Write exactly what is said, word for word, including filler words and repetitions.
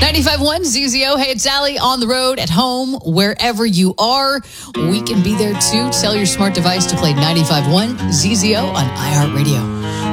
ninety-five point one Z Z O. Hey, it's Allie on the road, at home, wherever you are. We can be there too. Tell your smart device to play ninety-five point one Z Z O on iHeartRadio.